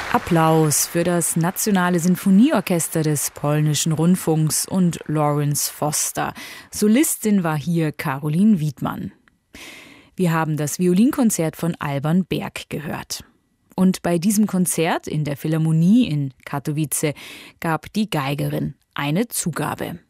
Applaus für das Nationale Sinfonieorchester des Polnischen Rundfunks und Lawrence Foster. Solistin war hier Caroline Wiedmann. Wir haben das Violinkonzert von Alban Berg gehört. Und bei diesem Konzert in der Philharmonie in Katowice gab die Geigerin eine Zugabe.